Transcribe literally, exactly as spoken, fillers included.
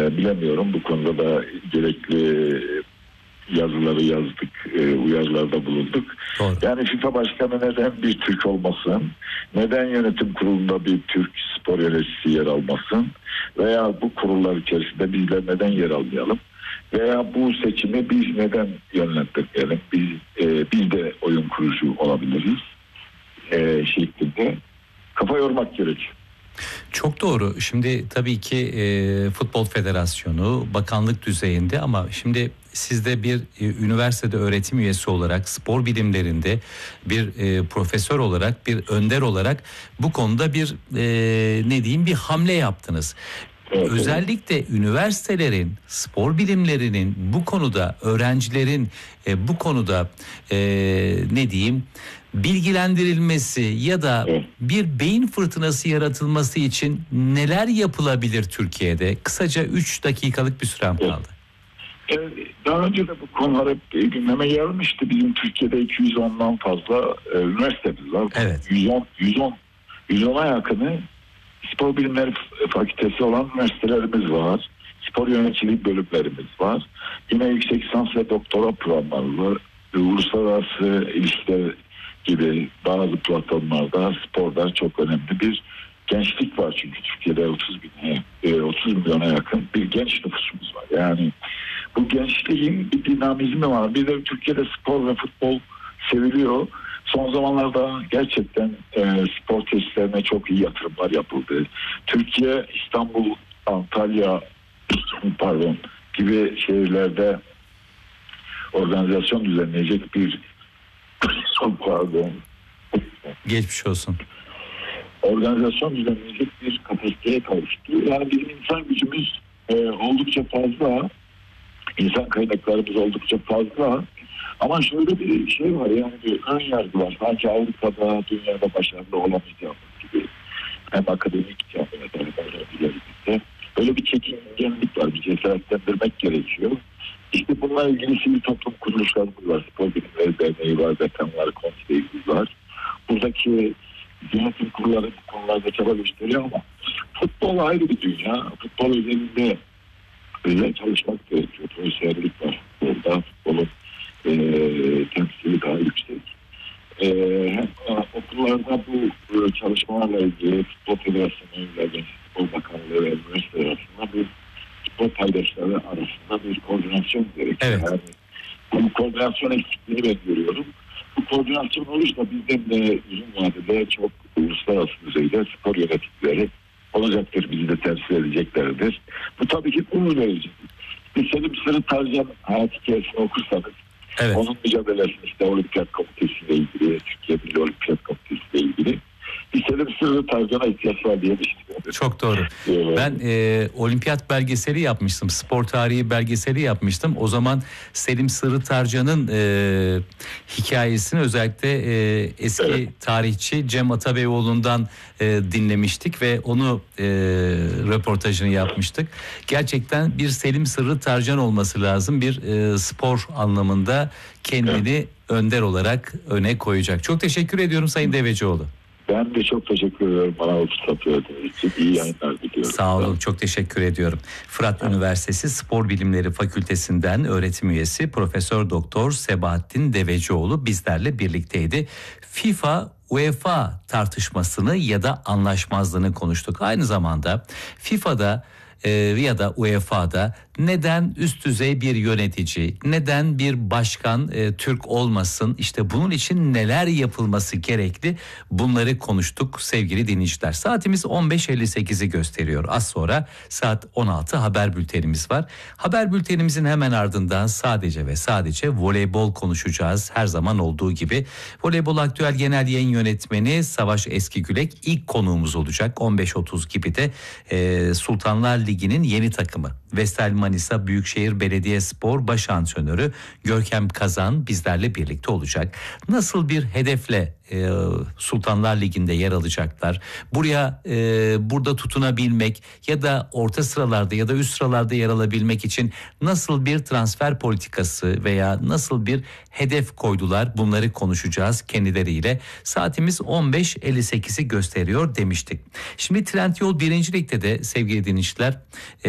bilemiyorum. Bu konuda da gerekli yazıları yazdık, e, uyarılarda bulunduk. Doğru. Yani FIFA Başkanı neden bir Türk olmasın? Neden yönetim kurulunda bir Türk spor yöneticisi yer almasın? Veya bu kurullar içerisinde bizler neden yer almayalım? Veya bu seçimi biz neden yönlendirmeyelim? Biz e, biz de oyun kurucu olabiliriz e, şeklinde kafa yormak gerekiyor. Çok doğru. Şimdi tabii ki e, Futbol Federasyonu bakanlık düzeyinde, ama şimdi siz de bir e, üniversitede öğretim üyesi olarak, spor bilimlerinde bir e, profesör olarak, bir önder olarak bu konuda bir e, ne diyeyim bir hamle yaptınız. Evet, Özellikle evet. Üniversitelerin, spor bilimlerinin bu konuda, öğrencilerin e, bu konuda e, ne diyeyim bilgilendirilmesi ya da evet. bir beyin fırtınası yaratılması için neler yapılabilir Türkiye'de? Kısaca üç dakikalık bir sürem kaldı. Evet. Daha önce de bu konular hep gündeme gelmişti. Bizim Türkiye'de iki yüz ondan fazla e, üniversitemiz var. Evet. yüz on, yüz on, yüz ona yakını spor bilimleri fakültesi olan üniversitelerimiz var. Spor yöneticilik bölümlerimiz var. Yine yüksek lisans ve doktora programları var. Uluslararası ilişkiler gibi bazı platformlarda sporda çok önemli bir gençlik var. Çünkü Türkiye'de otuz bin, otuz milyona yakın bir genç nüfusumuz var. Yani bu gençliğin bir dinamizmi var. Bir de Türkiye'de spor ve futbol seviliyor. Son zamanlarda gerçekten e, spor tesislerine çok iyi yatırımlar yapıldı. Türkiye, İstanbul, Antalya pardon gibi şehirlerde organizasyon düzenleyecek bir pardon geçmiş olsun. Organizasyon düzenleyecek bir kapasiteye kavuştu. Yani bizim insan gücümüz e, oldukça fazla. İnsan kaynaklarımız oldukça fazla. Ama şöyle bir şey var, yani bir ön yargı var. Sanki Avrupa'da, dünyada başarılı olamayacağımız gibi. Hem akademik camialarda böyle bir çekingenlik var. Bir cesaretlendirmek gerekiyor. İşte bununla ilgili sivil toplum kuruluşlarımız var. Spor Bilimleri Derneği var, dekanlar, konseyimiz var. Buradaki yönetim kurulları bu konularda çaba gösteriyor ama futbol ayrı bir dünya. Futbol özelinde özel çalışmak gerekiyor. Profesyonellik var. Burada futbolun e, temsili daha yüksek. E, hem okullarda bu e, çalışmalarla ilgili Futbol Federasyonu ile Futbol Bakanlığı ve üniversiteler arasında bir spor paydaşları arasında bir koordinasyon gerekiyor. Evet. Yani bu koordinasyon eksikliğini ben görüyorum. Bu koordinasyon olursa bizden de uzun vadede çok uluslararası düzeyde spor yönetimleri olacaktır. Bizi de temsil edeceklerdir. Bu tabii ki gurur verici. Bir Selim Sırrı Tarcan hayat hikayesini okursanız, evet. Onun mücadelesini işte Olimpiyat Komitesi ile ilgili, Türkiye Milli Olimpiyat Komitesi ile ilgili bir Selim Sırrı Tarcan'a ihtiyaç var diye düşünüyorum. Çok doğru. Evet. Ben e, olimpiyat belgeseli yapmıştım. Spor tarihi belgeseli yapmıştım. O zaman Selim Sırrı Tarcan'ın e, hikayesini özellikle e, eski evet. tarihçi Cem Atabeyoğlu'ndan e, dinlemiştik ve onu e, röportajını yapmıştık. Gerçekten bir Selim Sırrı Tarcan olması lazım. Bir e, spor anlamında kendini evet. önder olarak öne koyacak. Çok teşekkür ediyorum Sayın Devecioğlu. Ben de çok teşekkür ediyorum bana o fırsatı verdiğiniz için. İyi yayınlar diliyorum. Sağ olun, çok teşekkür ediyorum. Fırat evet. Üniversitesi Spor Bilimleri Fakültesinden öğretim üyesi Profesör Doktor Sebahattin Devecioğlu bizlerle birlikteydi. FIFA UEFA tartışmasını ya da anlaşmazlığını konuştuk. Aynı zamanda FIFA'da e, ya da U E F A'da neden üst düzey bir yönetici, neden bir başkan e, Türk olmasın, işte bunun için neler yapılması gerekli, bunları konuştuk sevgili dinleyiciler. Saatimiz on beş elli sekizi gösteriyor. Az sonra saat on altı haber bültenimiz var. Haber bültenimizin hemen ardından sadece ve sadece voleybol konuşacağız. Her zaman olduğu gibi Voleybol Aktüel Genel Yayın Yönetmeni Savaş Eskigülek ilk konuğumuz olacak. on beş otuz gibi de e, Sultanlar Ligi'nin yeni takımı Vestel Manisa Büyükşehir Belediyespor Baş Antrenörü Görkem Kazan bizlerle birlikte olacak. Nasıl bir hedefle e, Sultanlar Ligi'nde yer alacaklar? Buraya e, burada tutunabilmek ya da orta sıralarda ya da üst sıralarda yer alabilmek için nasıl bir transfer politikası veya nasıl bir hedef koydular? Bunları konuşacağız kendileriyle. Saatimiz on beş elli sekizi gösteriyor demiştik. Şimdi Trendyol birinci Lig'de de sevgili dinleyiciler